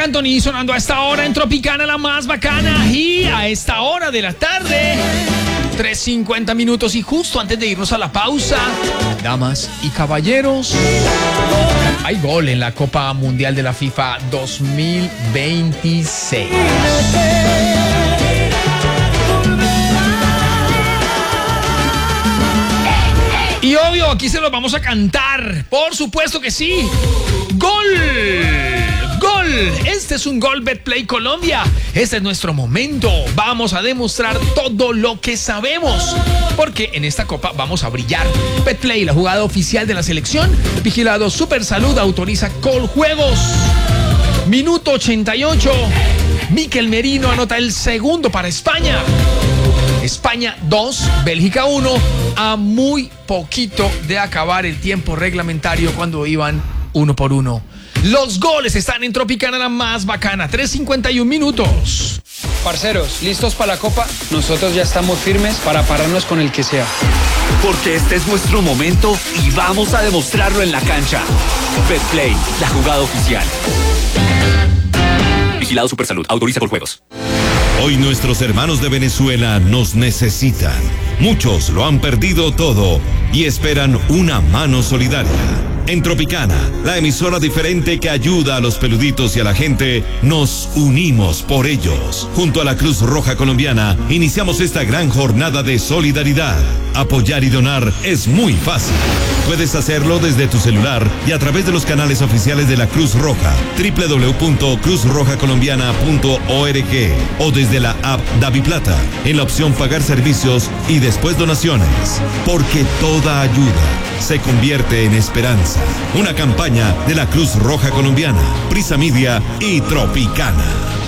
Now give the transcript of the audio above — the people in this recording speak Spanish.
Anthony sonando a esta hora en Tropicana, la más bacana. Y a esta hora de la tarde, 3:50 minutos. Y justo antes de irnos a la pausa, damas y caballeros, hay gol en la Copa Mundial de la FIFA 2026. Y obvio, aquí se los vamos a cantar. Por supuesto que sí. ¡Gol! ¡Gol! Este es un gol Betplay Colombia. Este es nuestro momento. Vamos a demostrar todo lo que sabemos, porque en esta copa vamos a brillar. Betplay, la jugada oficial de la selección. Vigilado Supersalud, autoriza Coljuegos. Minuto 88. Mikel Merino anota el segundo para España. España 2, Bélgica 1, a muy poquito de acabar el tiempo reglamentario cuando iban 1-1. Los goles están en Tropicana, la más bacana, 3:51 minutos. Parceros, ¿listos para la Copa? Nosotros ya estamos firmes para pararnos con el que sea. Porque este es nuestro momento y vamos a demostrarlo en la cancha. Betplay, la jugada oficial. Vigilado Supersalud, autoriza Coljuegos. Hoy nuestros hermanos de Venezuela nos necesitan. Muchos lo han perdido todo y esperan una mano solidaria. En Tropicana, la emisora diferente que ayuda a los peluditos y a la gente, nos unimos por ellos. Junto a la Cruz Roja Colombiana, iniciamos esta gran jornada de solidaridad. Apoyar y donar es muy fácil. Puedes hacerlo desde tu celular y a través de los canales oficiales de la Cruz Roja, www.cruzrojacolombiana.org, o desde la app DaviPlata, en la opción Pagar Servicios y después Donaciones. Porque toda ayuda se convierte en esperanza. Una campaña de la Cruz Roja Colombiana, Prisa Media y Tropicana.